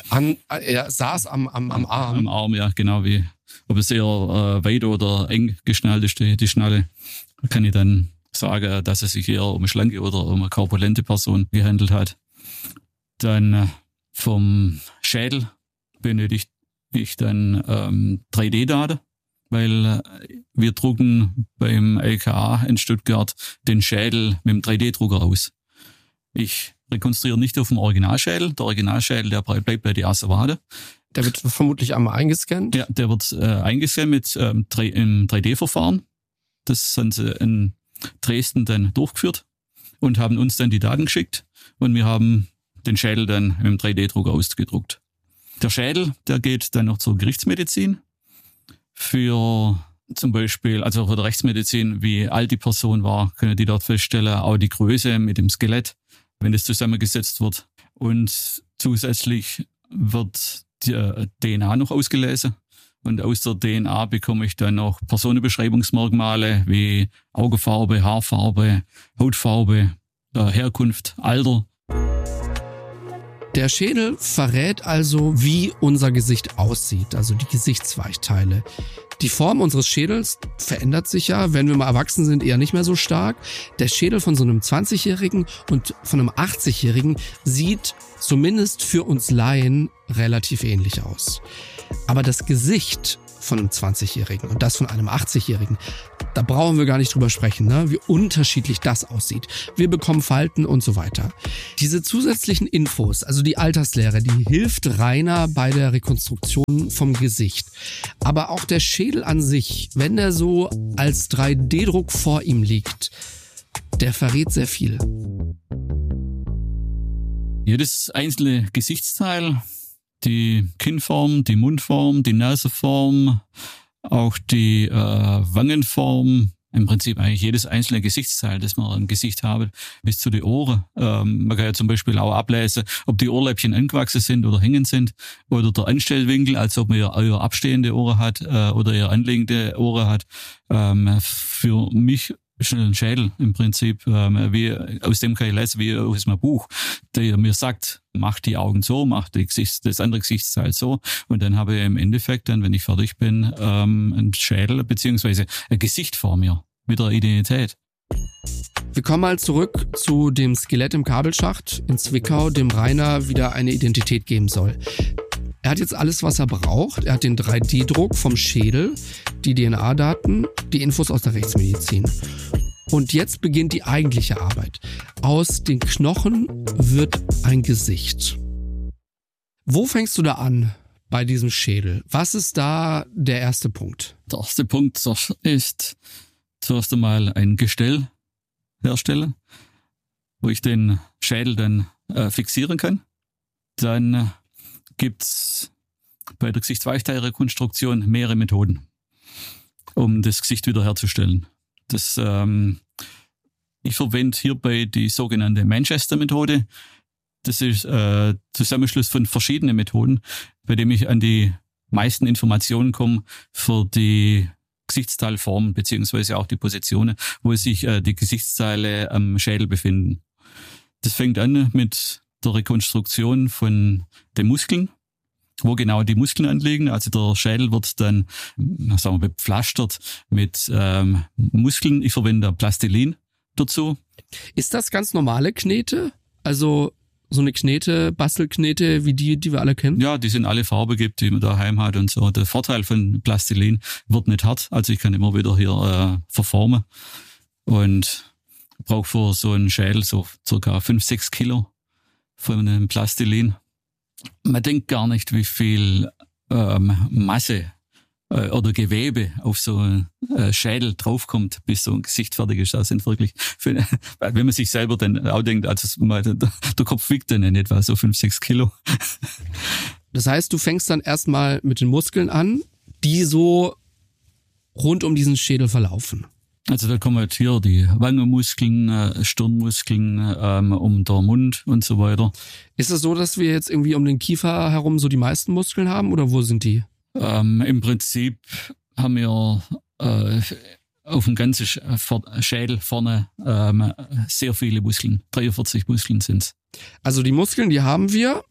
An, er saß am, am, am Arm. Am Arm, ja, genau. Wie, ob es eher äh, weit oder eng geschnallt ist, die, die Schnalle, kann ich dann sagen, dass es sich eher um eine schlanke oder um eine korpulente Person gehandelt hat. Dann äh, vom Schädel benötigt ich dann ähm, drei D-Daten, weil äh, wir drucken beim L K A in Stuttgart den Schädel mit dem drei D-Drucker aus. Ich rekonstruiere nicht auf dem Originalschädel. Der Originalschädel, der bleibt bei der Asservade. Der wird vermutlich einmal eingescannt? Ja, der wird äh, eingescannt mit ähm, drei, im drei D-Verfahren. Das haben sie in Dresden dann durchgeführt und haben uns dann die Daten geschickt. Und wir haben den Schädel dann mit dem drei D-Drucker ausgedruckt. Der Schädel, der geht dann noch zur Gerichtsmedizin. Für zum Beispiel, also für die Rechtsmedizin, wie alt die Person war, können die dort feststellen. Auch die Größe mit dem Skelett, wenn es zusammengesetzt wird. Und zusätzlich wird die D N A noch ausgelesen. Und aus der D N A bekomme ich dann noch Personenbeschreibungsmerkmale wie Augenfarbe, Haarfarbe, Hautfarbe, Herkunft, Alter. Der Schädel verrät also, wie unser Gesicht aussieht, also die Gesichtsweichteile. Die Form unseres Schädels verändert sich ja, wenn wir mal erwachsen sind, eher nicht mehr so stark. Der Schädel von so einem zwanzigjährigen und von einem achtzigjährigen sieht zumindest für uns Laien relativ ähnlich aus. Aber das Gesicht von einem zwanzigjährigen und das von einem achtzigjährigen, da brauchen wir gar nicht drüber sprechen, ne? Wie unterschiedlich das aussieht. Wir bekommen Falten und so weiter. Diese zusätzlichen Infos, also die Alterslehre, die hilft Rainer bei der Rekonstruktion vom Gesicht. Aber auch der Schädel an sich, wenn der so als drei D-Druck vor ihm liegt, der verrät sehr viel. Jedes einzelne Gesichtsteil, die Kinnform, die Mundform, die Nasenform, auch die äh, Wangenform, im Prinzip eigentlich jedes einzelne Gesichtsteil, das man im Gesicht hat, bis zu den Ohren. Ähm, man kann ja zum Beispiel auch ablesen, ob die Ohrläppchen angewachsen sind oder hängen sind, oder der Anstellwinkel, also ob man ja eher abstehende Ohren hat äh, oder eher anliegende Ohren hat. Ähm, für mich ist ein Schädel im Prinzip, ähm, wie, aus dem kann ich lesen, wie aus einem Buch, der mir sagt, mach die Augen so, mach die Gesichts-, das andere Gesichtsteil so, und dann habe ich im Endeffekt dann, wenn ich fertig bin, ähm, ein Schädel beziehungsweise ein Gesicht vor mir mit der Identität. Wir kommen mal zurück zu dem Skelett im Kabelschacht in Zwickau, dem Rainer wieder eine Identität geben soll. Er hat jetzt alles, was er braucht. Er hat den drei D-Druck vom Schädel, die D N A-Daten, die Infos aus der Rechtsmedizin. Und jetzt beginnt die eigentliche Arbeit. Aus den Knochen wird ein Gesicht. Wo fängst du da an bei diesem Schädel? Was ist da der erste Punkt? Der erste Punkt ist zuerst einmal ein Gestell herstellen, wo ich den Schädel dann äh, fixieren kann. Dann äh, gibt's bei der Gesichtsweichteilrekonstruktion mehrere Methoden, um das Gesicht wiederherzustellen. Das, ähm, ich verwende hierbei die sogenannte Manchester-Methode. Das ist äh, Zusammenschluss von verschiedenen Methoden, bei dem ich an die meisten Informationen komme für die Gesichtsteilformen beziehungsweise auch die Positionen, wo sich äh, die Gesichtsteile am Schädel befinden. Das fängt an mit der Rekonstruktion von den Muskeln, wo genau die Muskeln anliegen. Also der Schädel wird dann, sagen wir, bepflastert mit ähm, Muskeln. Ich verwende Plastilin dazu. Ist das ganz normale Knete? Also so eine Knete, Bastelknete, wie die, die wir alle kennen? Ja, die sind alle Farbe gibt, die man daheim hat und so. Der Vorteil von Plastilin wird nicht hart, also ich kann immer wieder hier äh, verformen und brauche für so einen Schädel so circa fünf, sechs Kilo von einem Plastilin. Man denkt gar nicht, wie viel ähm, Masse äh, oder Gewebe auf so einen äh, Schädel draufkommt, bis so ein Gesicht fertig ist. Das sind wirklich, für, wenn man sich selber dann auch denkt, also mal, der, der Kopf wiegt dann in etwa so fünf, sechs Kilo. Das heißt, du fängst dann erstmal mit den Muskeln an, die so rund um diesen Schädel verlaufen. Also da kommen jetzt hier die Wangenmuskeln, äh, Stirnmuskeln, ähm, um der Mund und so weiter. Ist es so, dass wir jetzt irgendwie um den Kiefer herum so die meisten Muskeln haben oder wo sind die? Ähm, Im Prinzip haben wir äh, auf dem ganzen Schädel vorne ähm, sehr viele Muskeln. dreiundvierzig Muskeln sind's. Also die Muskeln, die haben wir.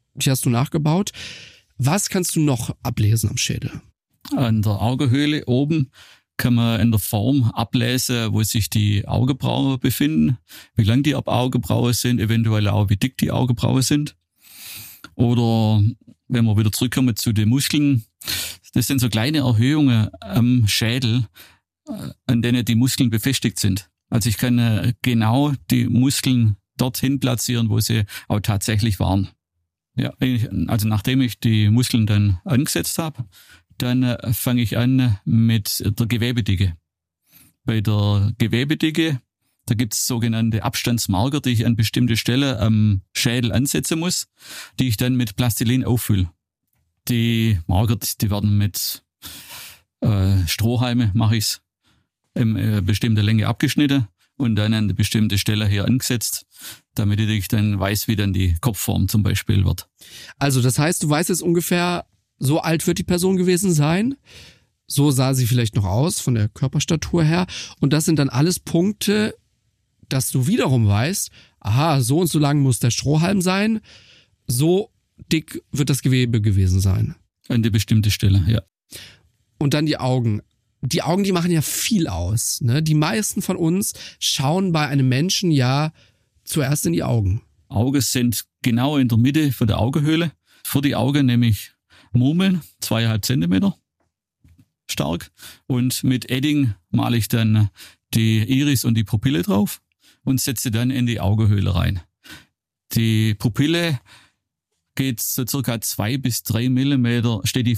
die hast du nachgebaut. Was kannst du noch ablesen am Schädel? An der Augenhöhle oben kann man in der Form ablesen, wo sich die Augenbrauen befinden, wie lang die Augenbrauen sind, eventuell auch wie dick die Augenbrauen sind. Oder wenn wir wieder zurückkommen zu den Muskeln, das sind so kleine Erhöhungen am Schädel, an denen die Muskeln befestigt sind. Also ich kann genau die Muskeln dorthin platzieren, wo sie auch tatsächlich waren. Ja, also nachdem ich die Muskeln dann angesetzt habe, dann fange ich an mit der Gewebedicke. Bei der Gewebedicke, da gibt es sogenannte Abstandsmarker, die ich an bestimmte Stellen am Schädel ansetzen muss, die ich dann mit Plastilin auffülle. Die Marker, die werden mit äh, Strohhalme, mache ich es, in äh, bestimmter Länge abgeschnitten und dann an eine bestimmte Stelle hier angesetzt, damit ich dann weiß, wie dann die Kopfform zum Beispiel wird. Also das heißt, du weißt jetzt ungefähr, so alt wird die Person gewesen sein. So sah sie vielleicht noch aus, von der Körperstatur her. Und das sind dann alles Punkte, dass du wiederum weißt, aha, so und so lang muss der Strohhalm sein, so dick wird das Gewebe gewesen sein. An eine bestimmte Stelle, ja. Und dann die Augen. Die Augen, die machen ja viel aus. Ne? Die meisten von uns schauen bei einem Menschen ja zuerst in die Augen. Augen sind genau in der Mitte von der Augenhöhle. Für die Augen nämlich Murmeln, zweieinhalb Zentimeter stark. Und mit Edding male ich dann die Iris und die Pupille drauf und setze dann in die Augenhöhle rein. Die Pupille geht so circa zwei bis drei Millimeter, steht die